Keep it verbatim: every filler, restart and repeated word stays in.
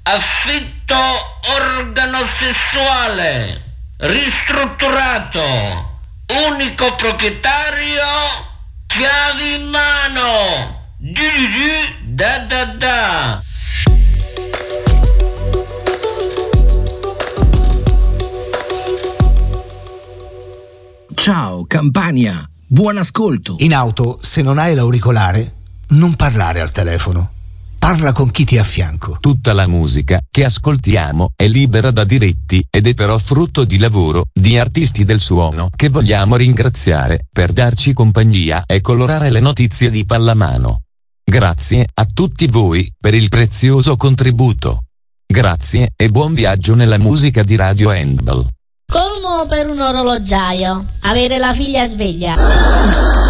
affitto organosessuale, ristrutturato, unico proprietario, chiavi in mano, di di di, da da da. Ciao Campania, buon ascolto. In auto, se non hai l'auricolare, non parlare al telefono. Parla con chi ti è a fianco. Tutta la musica che ascoltiamo è libera da diritti ed è però frutto di lavoro di artisti del suono che vogliamo ringraziare per darci compagnia e colorare le notizie di pallamano. Grazie a tutti voi per il prezioso contributo. Grazie e buon viaggio nella musica di Radio Handball. Colmo per un orologiaio, avere la figlia sveglia.